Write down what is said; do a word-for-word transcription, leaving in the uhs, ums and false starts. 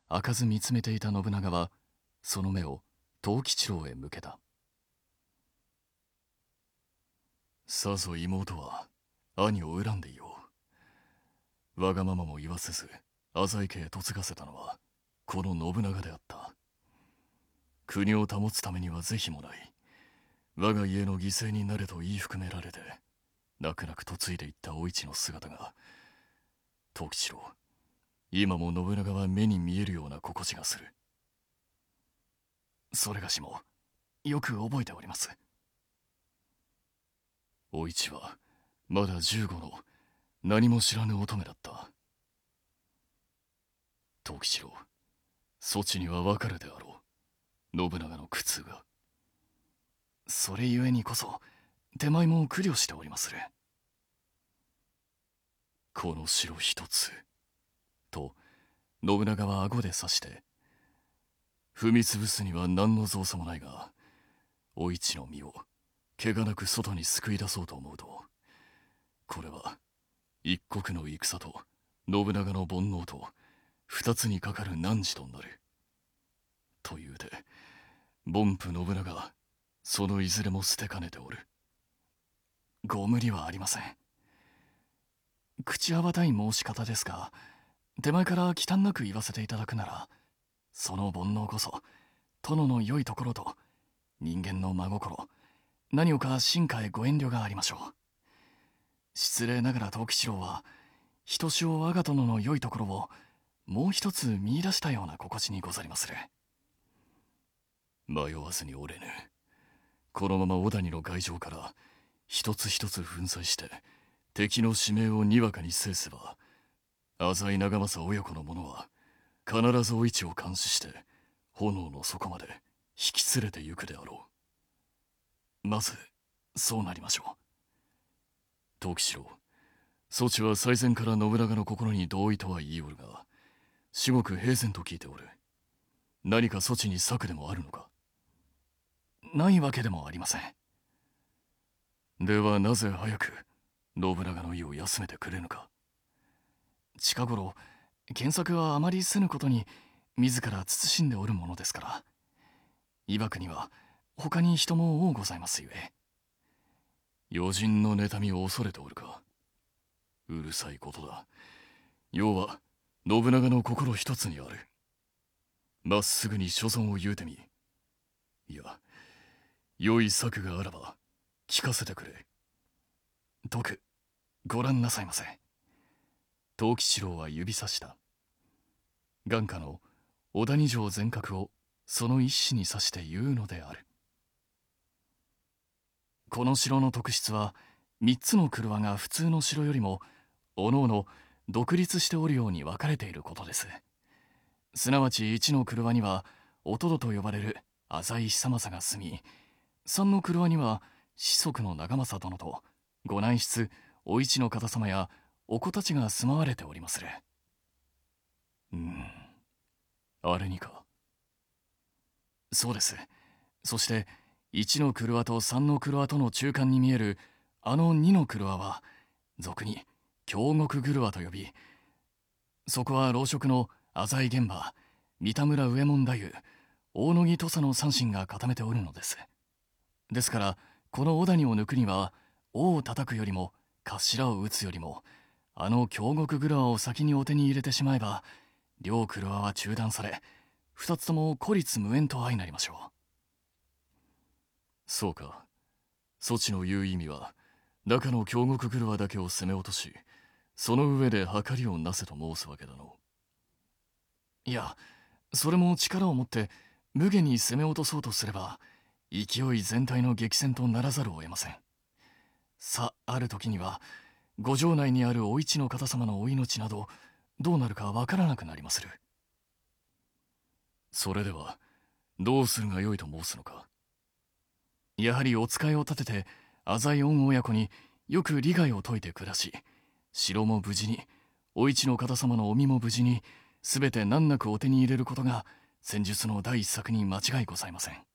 開かず見つめていた信長はその目を藤吉郎へ向けた。さぞ妹は兄を恨んでいよう。わがままも言わせず浅井家へ嫁がせたのはこの信長であった。国を保つためには是非もない。我が家の犠牲になれと言い含められて泣く泣く嫁いでいったお市の姿が、藤吉郎、今も信長は目に見えるような心地がする。それがしもよく覚えております。お市はまだじゅうごの何も知らぬ乙女だった。藤吉郎、そちにはわかるであろう、信長の苦痛が。それゆえにこそ手前も苦慮しておりまする。この城一つと信長は顎で指して、踏み潰すには何の造作もないがお市の身を怪我なく外に救い出そうと思うと、これは一国の戦と信長の煩悩と二つにかかる難事となる。というて凡夫信長、そのいずれも捨てかねておる。ご無理はありません。口はばたい申し方ですが、手前から忌憚なく言わせていただくなら、その煩悩こそ殿の良いところと人間の真心、何をか臣下へご遠慮がありましょう。失礼ながら藤吉郎はひとしお我が殿の良いところをもう一つ見出したような心地にござりまする。迷わずにおれぬ。このまま小谷の外城から一つ一つ粉砕して敵の指名をにわかに制せば、浅井長政親子の者は必ずお市を監視して炎の底まで引き連れて行くであろう。まずそうなりましょう。藤吉郎、そちは最前から信長の心に同意とは言いおるが、至極平然と聞いておる。何か措置に策でもあるのか。ないわけでもありません。ではなぜ早く信長の意を休めてくれぬか。近頃検索はあまりせぬことに自ら慎んでおるものですから、伊幕には他に人も多ございますゆえ。余人の妬みを恐れておるか。うるさいことだ。要は信長の心一つにある。まっすぐに所存を言うてみ。いや、良い策があらば聞かせてくれ。徳、ご覧なさいませ。藤吉郎は指さした。眼下の小谷城全角をその一子に指して言うのである。この城の特質は三つの廓が普通の城よりもおのおの独立しておるように分かれていることです。すなわち一の廓にはおとどと呼ばれる浅井久政が住み、三の廓には子息の長政殿とご内室お市の方様やお子たちが住まわれておりまする。うん、あれにか。そうです。そして一の廓と三の廓との中間に見えるあの二の廓は俗に京極廓と呼び、そこは老職の浅井玄馬、三田村右衛門太夫、大野木土佐の三臣が固めておるのです。ですからこの小谷を抜くには尾を叩くよりも頭を打つよりもあの京極廓を先にお手に入れてしまえば、両廓は中断され二つとも孤立無縁と相なりましょう。そうか。そちの言う意味は中の京極廓だけを攻め落とし、その上で計りをなせと申すわけだの。いや、それも力を持って無下に攻め落とそうとすれば勢い全体の激戦とならざるを得ません。さある時にはご城内にあるお市の方様のお命などどうなるかわからなくなりまする。それではどうするがよいと申すのか。やはりお使いを立てて浅井御親子によく利害を解いて暮らし、城も無事にお市の方様のお身も無事に全て難なくお手に入れることが戦術の第一策に間違いございません。